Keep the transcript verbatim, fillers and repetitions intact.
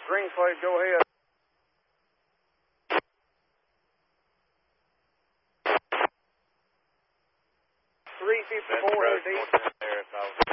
Green flag, go ahead. three fifty-four, That's D. there,